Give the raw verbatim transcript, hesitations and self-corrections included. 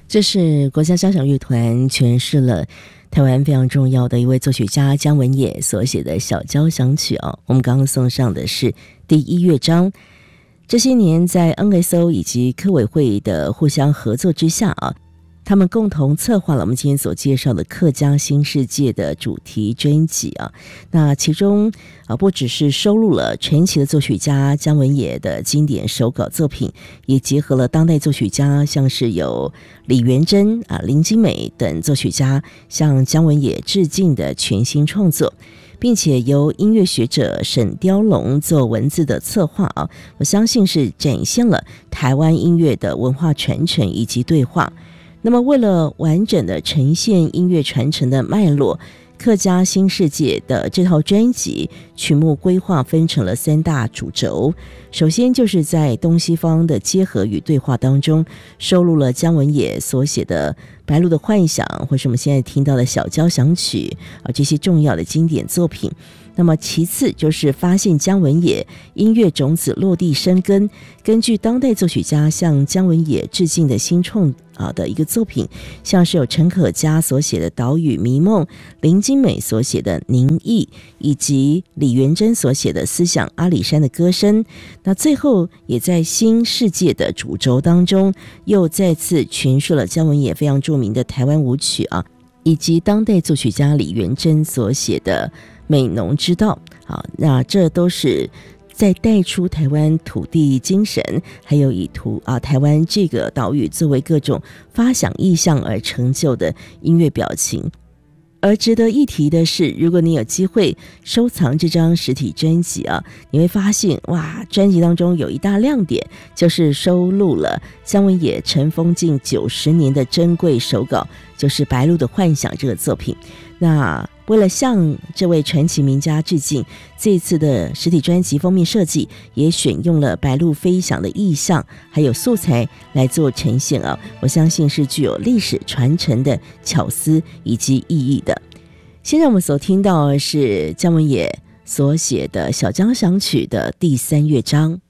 这是国家交响乐团诠释了台湾非常重要的一位作曲家姜文也所写的小交响曲哦。我们刚刚送上的是第一乐章。这些年在 N S O 以及科委会的互相合作之下啊，他们共同策划了我们今天所介绍的客家新世界的主题专辑啊。那其中啊，不只是收录了传奇的作曲家姜文也的经典手稿作品，也结合了当代作曲家，像是有李元珍啊、林金美等作曲家向姜文也致敬的全新创作，并且由音乐学者沈雕龙做文字的策划啊，我相信是展现了台湾音乐的文化传承以及对话。那么为了完整的呈现音乐传承的脉络，客家新世界的这套专辑曲目规划分成了三大主轴。首先就是在东西方的结合与对话当中，收录了姜文也所写的《白鹭的幻想》或是我们现在听到的小交响曲啊，这些重要的经典作品。那么其次就是发现姜文也音乐种子落地生根，根据当代作曲家向姜文也致敬的新创啊的一个作品，像是有陈可嘉所写的《岛屿迷梦》，林金美所写的《宁毅》，以及李元珍所写的《思想阿里山的歌声》。那最后也在新世界的主轴当中，又再次诠释了姜文也非常著名的台湾舞曲啊，以及当代作曲家李元珍所写的美浓之道。好，那这都是在带出台湾土地精神，还有以图啊台湾这个岛屿作为各种发想意象而成就的音乐表情。而值得一提的是，如果你有机会收藏这张实体专辑啊，你会发现哇，专辑当中有一大亮点，就是收录了姜文也尘封近九十年的珍贵手稿，就是《白鹭的幻想》这个作品。那为了向这位传奇名家致敬，这一次的实体专辑封面设计也选用了白鹭飞翔的意象还有素材来做呈现啊，我相信是具有历史传承的巧思以及意义的。现在我们所听到的是姜文也所写的小交响曲的第三乐章。